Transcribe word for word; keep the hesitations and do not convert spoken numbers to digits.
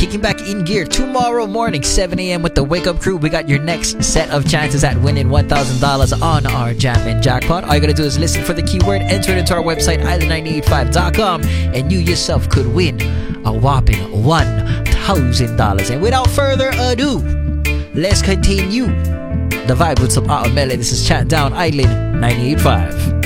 kicking back in gear tomorrow morning, seven a.m. with the Wake Up Crew. We got your next set of chances at winning one thousand dollars on our Jammin' Jackpot. All you gotta do is listen for the keyword, enter it into our website, island nine eighty-five dot com, and you yourself could win a whopping one thousand dollars. And without further ado, let's continue the vibe with some Autumn Melody. This is Chat Down Island nine eighty-five.